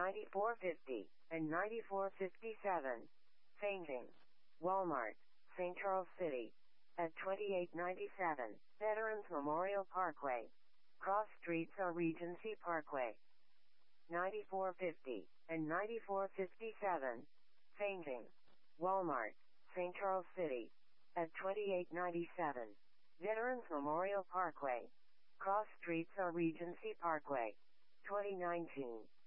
9450, and 9457. Fainting. Walmart, St. Charles City. At 2897, Veterans Memorial Parkway. Cross streets are Regency Parkway. 9450, and 9457. Fainting. Walmart, St. Charles City. At 2897, Veterans Memorial Parkway. Cross streets are Regency Parkway. 2019.